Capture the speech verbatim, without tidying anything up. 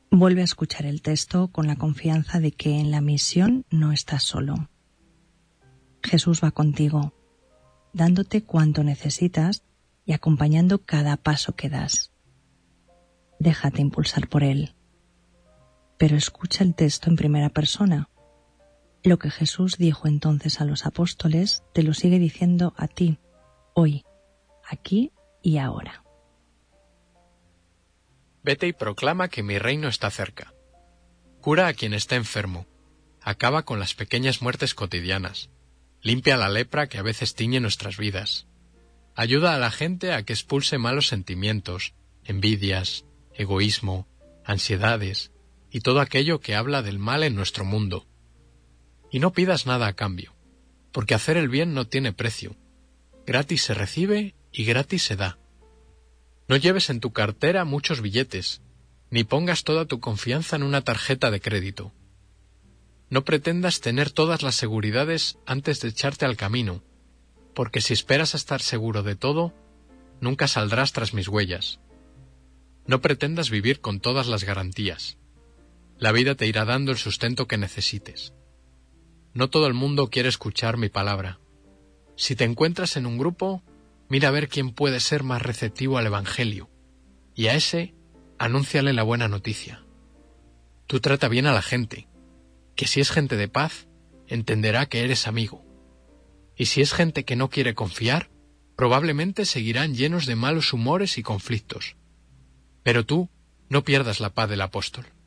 Vuelve a escuchar el texto con la confianza de que en la misión no estás solo. Jesús va contigo, dándote cuanto necesitas y acompañando cada paso que das. Déjate impulsar por él, pero escucha el texto en primera persona. Lo que Jesús dijo entonces a los apóstoles te lo sigue diciendo a ti, hoy, aquí y ahora. Vete y proclama que mi reino está cerca. Cura a quien está enfermo. Acaba con las pequeñas muertes cotidianas. Limpia la lepra que a veces tiñe nuestras vidas. Ayuda a la gente a que expulse malos sentimientos, envidias, egoísmo, ansiedades y todo aquello que habla del mal en nuestro mundo. Y no pidas nada a cambio, porque hacer el bien no tiene precio. Gratis se recibe y gratis se da. No lleves en tu cartera muchos billetes, ni pongas toda tu confianza en una tarjeta de crédito. No pretendas tener todas las seguridades antes de echarte al camino, porque si esperas a estar seguro de todo, nunca saldrás tras mis huellas. No pretendas vivir con todas las garantías. La vida te irá dando el sustento que necesites. No todo el mundo quiere escuchar mi palabra. Si te encuentras en un grupo, mira a ver quién puede ser más receptivo al Evangelio, y a ese, anúnciale la buena noticia. Tú trata bien a la gente, que si es gente de paz, entenderá que eres amigo. Y si es gente que no quiere confiar, probablemente seguirán llenos de malos humores y conflictos. Pero tú, no pierdas la paz del apóstol.